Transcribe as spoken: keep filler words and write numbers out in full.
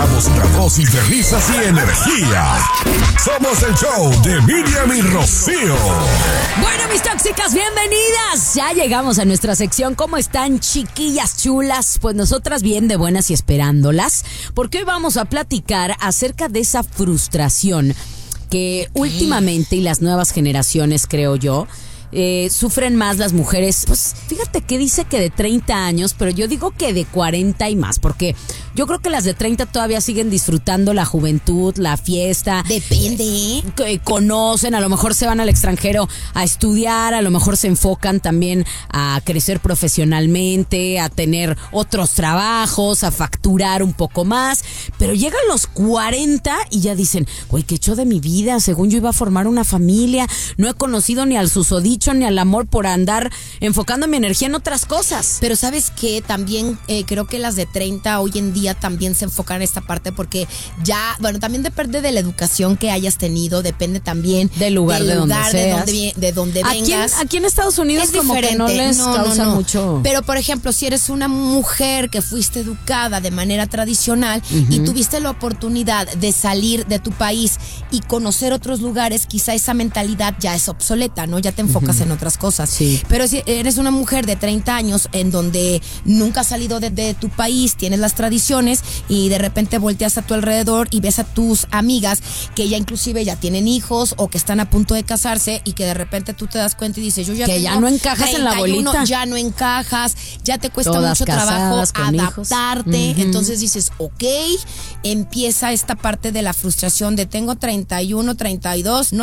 damos una dosis de risas y energía. Somos el show de Miriam y Rocío. Bueno, mis tóxicas, bienvenidas. Ya llegamos a nuestra sección. ¿Cómo están, chiquillas chulas? Pues nosotras bien de buenas y esperándolas, porque hoy vamos a platicar acerca de esa frustración que últimamente y las nuevas generaciones, creo yo, Eh, sufren más las mujeres. Pues fíjate que dice que de treinta años, pero yo digo que de cuarenta y más, porque yo creo que las de treinta todavía siguen disfrutando la juventud, la fiesta. Depende. Que conocen, a lo mejor se van al extranjero a estudiar, a lo mejor se enfocan también a crecer profesionalmente, a tener otros trabajos, a facturar un poco más, pero llegan los cuarenta y ya dicen, güey, ¿qué he hecho de mi vida? Según yo iba a formar una familia, no he conocido ni al susodicho ni al amor por andar enfocando mi energía en otras cosas. Pero ¿sabes qué? También eh, creo que las de treinta hoy en día también se enfocan en esta parte porque ya, bueno, también depende de la educación que hayas tenido, depende también del lugar, del de, lugar donde de seas. donde de donde aquí vengas. En, aquí en Estados Unidos es como diferente. que no les no, causa no, no. mucho. Pero por ejemplo, si eres una mujer que fuiste educada de manera tradicional uh-huh. y tuviste la oportunidad de salir de tu país y conocer otros lugares, quizá esa mentalidad ya es obsoleta, ¿no? Ya te enfocas uh-huh. en otras cosas. Sí. Pero si eres una mujer de treinta años en donde nunca has salido de, de tu país, tienes las tradiciones y de repente volteas a tu alrededor y ves a tus amigas que ya inclusive ya tienen hijos o que están a punto de casarse y que de repente tú te das cuenta y dices, yo ya que ya no encajas en la bolita. Ya no encajas, ya te cuesta Todas mucho trabajo hijos. adaptarte. Uh-huh. Entonces dices, ok, empieza esta parte de la frustración de tengo treinta y uno, treinta y dos, no